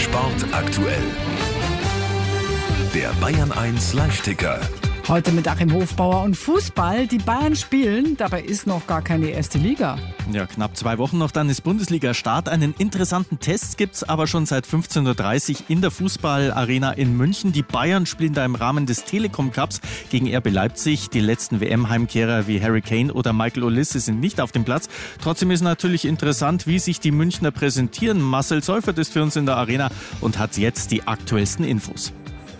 Sport aktuell. Der Bayern 1 Live-Ticker. Heute mit Achim Hofbauer und Fußball. Die Bayern spielen, dabei ist noch gar keine erste Liga. Ja, knapp 2 Wochen noch, dann ist Bundesliga-Start. Einen interessanten Test gibt's aber schon seit 15.30 Uhr in der Fußballarena in München. Die Bayern spielen da im Rahmen des Telekom Cups gegen RB Leipzig. Die letzten WM-Heimkehrer wie Harry Kane oder Michael Olise sind nicht auf dem Platz. Trotzdem ist natürlich interessant, wie sich die Münchner präsentieren. Marcel Seufert ist für uns in der Arena und hat jetzt die aktuellsten Infos.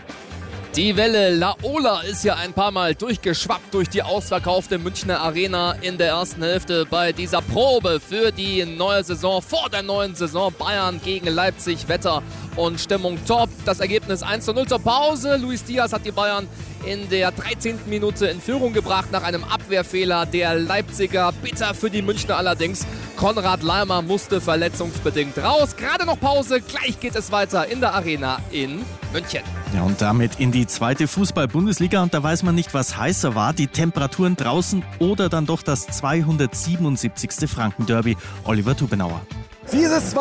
Die Welle Laola ist ja ein paar Mal durchgeschwappt durch die ausverkaufte Münchner Arena in der ersten Hälfte bei dieser Probe für die neue Saison, vor der neuen Saison. Bayern gegen Leipzig, Wetter und Stimmung top. Das Ergebnis 1:0 zur Pause. Luis Diaz hat die Bayern in der 13. Minute in Führung gebracht nach einem Abwehrfehler der Leipziger. Bitter für die Münchner allerdings. Konrad Laimer musste verletzungsbedingt raus. Gerade noch Pause, gleich geht es weiter in der Arena in München. Ja, und damit in die zweite Fußball-Bundesliga. Und da weiß man nicht, was heißer war, die Temperaturen draußen oder dann doch das 277. Franken-Derby. Oliver Tubenauer. Dieses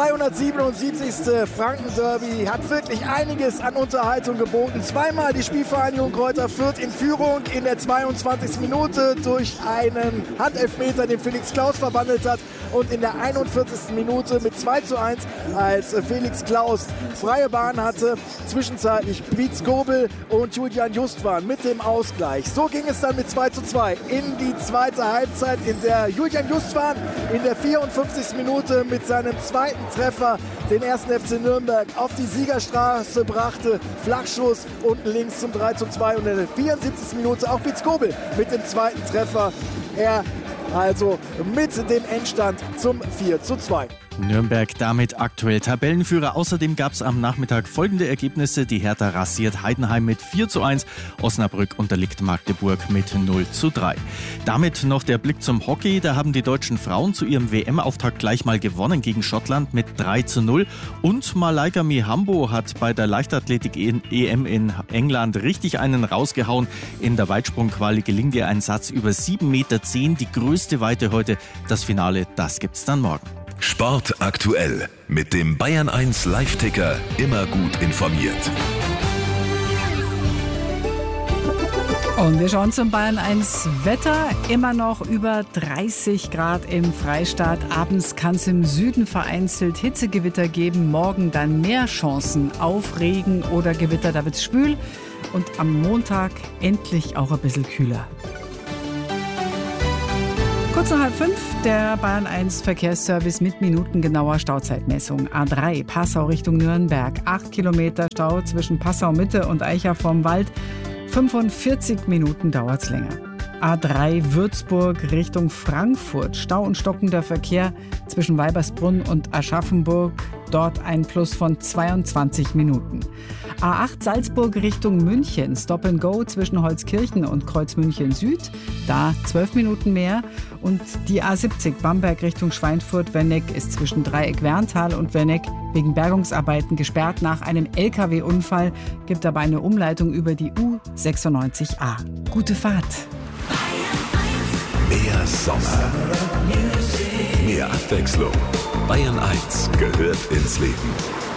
277. Franken-Derby hat wirklich einiges an Unterhaltung geboten. Zweimal die Spielvereinigung Kräuter Fürth in Führung in der 22. Minute durch einen Handelfmeter, den Felix Klaus verwandelt hat. Und in der 41. Minute mit 2:1, als Felix Klaus freie Bahn hatte. Zwischenzeitlich Pietz Gobel und Julian Justwan mit dem Ausgleich. So ging es dann mit 2:2 in die zweite Halbzeit, in der Julian Justwan in der 54. Minute mit seinem zweiten Treffer den 1. FC Nürnberg auf die Siegerstraße brachte. Flachschuss unten links zum 3:2 und in der 74. Minute auch Pietz Gobel mit dem zweiten Treffer. Er also mit dem Endstand zum 4:2. Nürnberg damit aktuell Tabellenführer. Außerdem gab es am Nachmittag folgende Ergebnisse. Die Hertha rasiert Heidenheim mit 4:1. Osnabrück unterliegt Magdeburg mit 0:3. Damit noch der Blick zum Hockey. Da haben die deutschen Frauen zu ihrem WM-Auftakt gleich mal gewonnen gegen Schottland mit 3:0. Und Malaika Mihambo hat bei der Leichtathletik-EM in England richtig einen rausgehauen. In der Weitsprung-Quali gelingt ihr ein Satz über 7,10 Meter. Die größte Weite heute. Das Finale, das gibt's dann morgen. Sport aktuell mit dem Bayern 1 Live-Ticker. Immer gut informiert. Und wir schauen zum Bayern 1 Wetter. Immer noch über 30 Grad im Freistaat. Abends kann es im Süden vereinzelt Hitzegewitter geben. Morgen dann mehr Chancen auf Regen oder Gewitter. Da wird es schwül. Und am Montag endlich auch ein bisschen kühler. Kurz nach 4:30, der Bayern 1 Verkehrsservice mit minutengenauer Stauzeitmessung. A3 Passau Richtung Nürnberg. 8 Kilometer Stau zwischen Passau Mitte und Eicher vorm Wald. 45 Minuten dauert's länger. A3 Würzburg Richtung Frankfurt. Stau und stockender Verkehr zwischen Weibersbrunn und Aschaffenburg. Dort ein Plus von 22 Minuten. A8 Salzburg Richtung München. Stop and Go zwischen Holzkirchen und Kreuzmünchen Süd. Da 12 Minuten mehr. Und die A70 Bamberg Richtung Schweinfurt-Werneck ist zwischen Dreieck Werntal und Werneck wegen Bergungsarbeiten gesperrt nach einem LKW-Unfall. Gibt aber eine Umleitung über die U96A. Gute Fahrt. Mehr Sommer. Mehr Abwechslung. Bayern 1 gehört ins Leben.